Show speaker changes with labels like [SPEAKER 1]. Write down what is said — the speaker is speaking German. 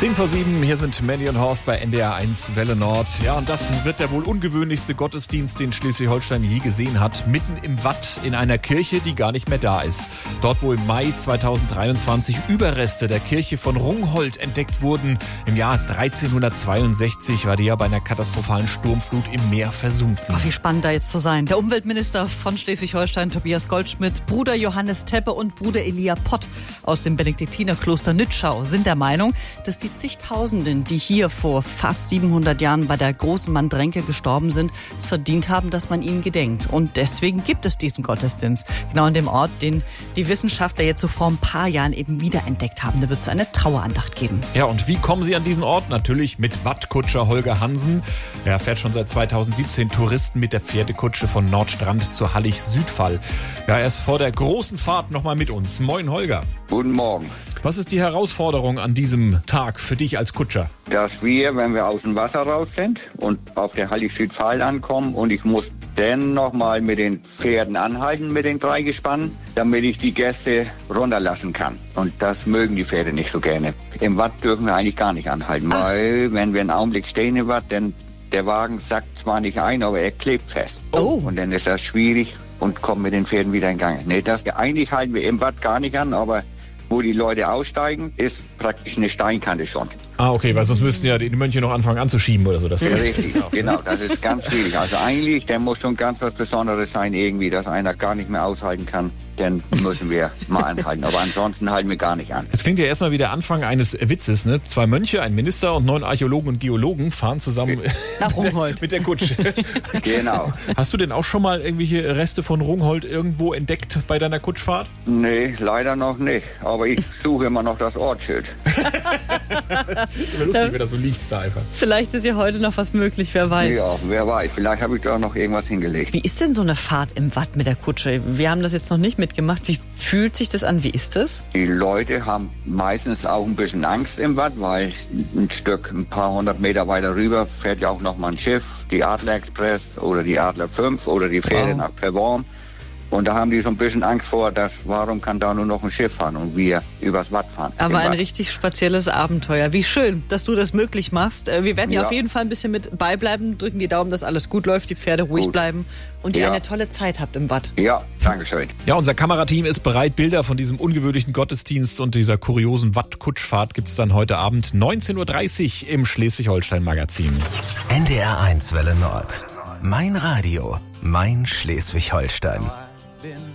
[SPEAKER 1] 10:07, hier sind Mandy und Horst bei NDR 1 Welle Nord. Ja, und das wird der wohl ungewöhnlichste Gottesdienst, den Schleswig-Holstein je gesehen hat. Mitten im Watt in einer Kirche, die gar nicht mehr da ist. Dort, wo im Mai 2023 Überreste der Kirche von Rungholt entdeckt wurden. Im Jahr 1362 war die ja bei einer katastrophalen Sturmflut im Meer versunken.
[SPEAKER 2] Ach, wie spannend da jetzt zu sein. Der Umweltminister von Schleswig-Holstein, Tobias Goldschmidt, Bruder Johannes Teppe und Bruder Elia Pott aus dem Benediktinerkloster Nützschau sind der Meinung, dass die zigtausenden, die hier vor fast 700 Jahren bei der großen Mandränke gestorben sind, es verdient haben, dass man ihnen gedenkt. Und deswegen gibt es diesen Gottesdienst. Genau an dem Ort, den die Wissenschaftler jetzt so vor ein paar Jahren eben wiederentdeckt haben. Da wird es eine Trauerandacht geben.
[SPEAKER 1] Ja, und wie kommen Sie an diesen Ort? Natürlich mit Wattkutscher Holger Hansen. Er fährt schon seit 2017 Touristen mit der Pferdekutsche von Nordstrand zur Hallig-Südfall. Ja, er ist vor der großen Fahrt nochmal mit uns. Moin, Holger.
[SPEAKER 3] Guten Morgen.
[SPEAKER 1] Was ist die Herausforderung an diesem Tag für dich als Kutscher?
[SPEAKER 3] Dass wir, wenn wir aus dem Wasser raus sind und auf der Hallig-Südfall ankommen und ich muss dann nochmal mit den Pferden anhalten, mit den 3 Gespannen, damit ich die Gäste runterlassen kann. Und das mögen die Pferde nicht so gerne. Im Watt dürfen wir eigentlich gar nicht anhalten, weil wenn wir einen Augenblick stehen im Watt, dann der Wagen sackt zwar nicht ein, aber er klebt fest.
[SPEAKER 2] Oh.
[SPEAKER 3] Und dann ist das schwierig und kommt mit den Pferden wieder in Gang. Nee, eigentlich halten wir im Watt gar nicht an, aber wo die Leute aussteigen, ist praktisch eine Steinkante schon.
[SPEAKER 1] Ah, okay, weil sonst müssten ja die Mönche noch anfangen anzuschieben oder so. Das
[SPEAKER 3] Richtig, genau, das ist ganz schwierig. Also eigentlich, der muss schon ganz was Besonderes sein irgendwie, dass einer gar nicht mehr aushalten kann. Dann müssen wir mal anhalten. Aber ansonsten halten wir gar nicht an.
[SPEAKER 1] Es klingt ja erstmal wie der Anfang eines Witzes, ne? 2 Mönche, ein Minister und 9 Archäologen und Geologen fahren zusammen
[SPEAKER 2] nach Rungholt
[SPEAKER 1] mit der Kutsche.
[SPEAKER 3] Genau.
[SPEAKER 1] Hast du denn auch schon mal irgendwelche Reste von Rungholt irgendwo entdeckt bei deiner Kutschfahrt?
[SPEAKER 3] Nee, leider noch nicht. Aber ich suche immer noch das Ortsschild.
[SPEAKER 1] Immer lustig, wenn das so liegt da einfach.
[SPEAKER 2] Vielleicht ist ja heute noch was möglich, wer weiß.
[SPEAKER 3] Ja, wer weiß. Vielleicht habe ich da noch irgendwas hingelegt.
[SPEAKER 2] Wie ist denn so eine Fahrt im Watt mit der Kutsche? Wir haben das jetzt noch nicht mitgemacht. Wie fühlt sich das an? Wie ist das?
[SPEAKER 3] Die Leute haben meistens auch ein bisschen Angst im Watt, weil ein paar hundert Meter weiter rüber fährt ja auch noch mal ein Schiff, die Adler Express oder die Adler 5 oder die Fähre nach Perworm. Und da haben die so ein bisschen Angst vor, warum kann da nur noch ein Schiff fahren und wir übers Watt fahren.
[SPEAKER 2] Aber ein richtig spezielles Abenteuer. Wie schön, dass du das möglich machst. Wir werden ja auf jeden Fall ein bisschen mit beibleiben, drücken die Daumen, dass alles gut läuft, die Pferde ruhig bleiben und ihr eine tolle Zeit habt im Watt.
[SPEAKER 3] Ja, danke schön.
[SPEAKER 1] Ja, unser Kamerateam ist bereit. Bilder von diesem ungewöhnlichen Gottesdienst und dieser kuriosen Watt-Kutschfahrt gibt es dann heute Abend 19:30 Uhr im Schleswig-Holstein-Magazin.
[SPEAKER 4] NDR 1 Welle Nord. Mein Radio, mein Schleswig-Holstein.